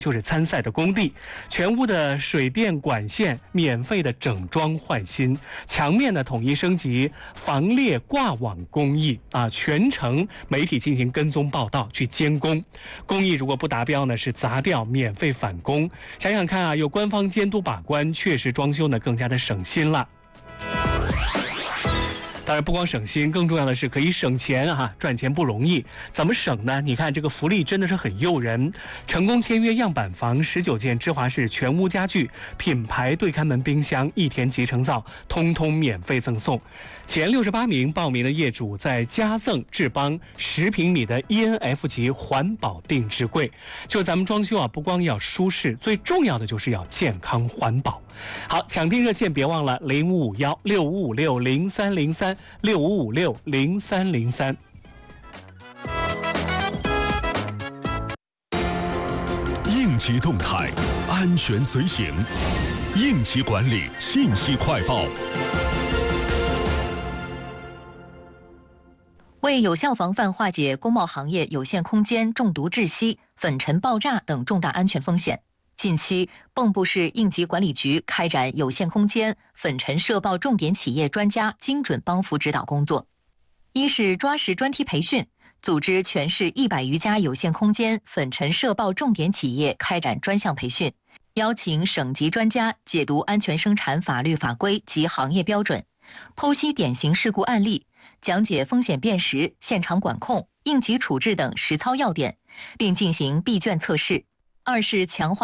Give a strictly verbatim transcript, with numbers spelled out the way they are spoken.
就是参赛的工地，全屋的水电管线免费的整装换新，墙面呢统一升级防裂挂网工艺啊，全程媒体进行跟踪报道去监工，工艺如果不达标呢是砸掉免费返工。想想看啊，有官方监督把关，确实装修呢更加的省心了。当然不光省心，更重要的是可以省钱哈、啊！赚钱不容易，怎么省呢？你看这个福利真的是很诱人。成功签约样板房十九件芝华士全屋家具、品牌对开门冰箱、益田集成灶，通通免费赠送。前六十八名报名的业主再加赠智邦十平米的 E N F 级环保定制柜。就咱们装修啊，不光要舒适，最重要的就是要健康环保。好，抢订热线别忘了零五五幺六五五六零三零三六五五六零三零三。 应急动态，安全随行，应急管理信息快报。 为有效防范化解工贸行业有限空间中毒窒息、粉尘爆炸等重大安全风险，近期，蚌埠市应急管理局开展有限空间粉尘涉爆重点企业专家精准帮扶指导工作。一是抓实专题培训，组织全市一百余家有限空间粉尘涉爆重点企业开展专项培训，邀请省级专家解读安全生产法律法规及行业标准，剖析典型事故案例，讲解风险辨识、现场管控、应急处置等实操要点，并进行闭卷测试。二是强化